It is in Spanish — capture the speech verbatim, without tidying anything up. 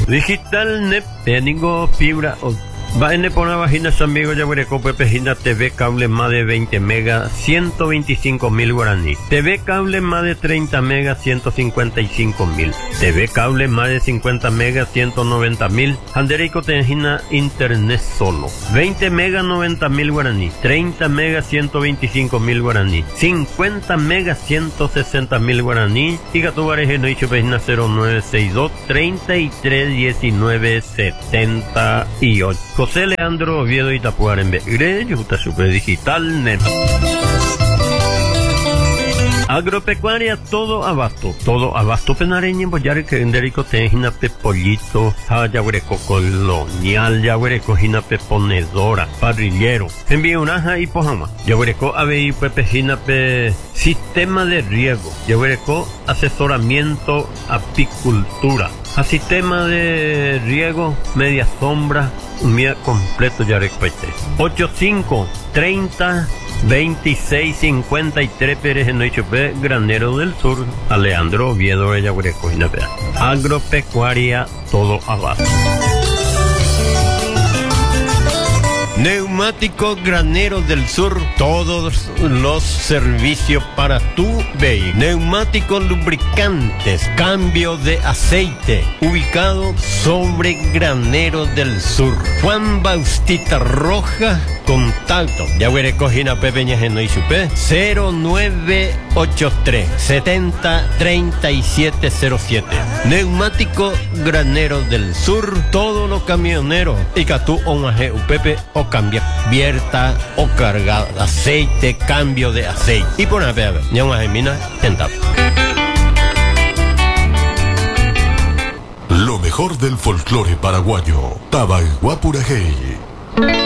Digital Net, tengo fibra óptica. Va en por una vagina San Miguel Yaguareco, Pepejina T V cable más de veinte megas, ciento veinticinco mil guaraní. T V cable más de treinta megas, ciento cincuenta y cinco mil. T V cable más de cincuenta megas, ciento noventa mil. Handerico Tejina internet solo. veinte megas, noventa mil guaraní. treinta megas, ciento veinticinco mil guaraní. cincuenta megas, ciento sesenta mil guaraní. Y Gatubareje no hizo Pejina cero nueve seis dos, treinta y tres, diecinueve, setenta y ocho. José Leandro Oviedo Itapuarembe. Greyo, está super digital net. Agropecuaria todo abasto, todo abasto penareño, boyare que enderico tejina pepollito, yaguareco colonial, yaguareco jina peponedora, parrillero, envío unaja y pojama, yaguareco abei pepejina pe sistema de riego, yaguareco asesoramiento apicultura, a sistema de riego, media sombra, un día completo ya recueste. ochenta y cinco, treinta, veintiséis, cincuenta y tres Pérez en Noichupé, Granero del Sur, Alejandro Oviedo, Yaguareco, Jinapea. Agropecuaria, todo abajo. Neumático Granero del Sur, todos los servicios para tu vehículo. Neumáticos lubricantes, cambio de aceite, ubicado sobre Granero del Sur. Juan Bautista Roja, contacto. Yaguareco Jinapé Peña Genoisupé, cero nueve ocho tres, setenta, treinta y siete cero siete. Neumático Granero del Sur, todos los camioneros. Y Catú Omaje Upepe o cambia abierta o cargada, aceite, cambio de aceite. Y por una vez, ya una gemina, tentap. Lo mejor del folclore paraguayo, Tabaiguapurajey.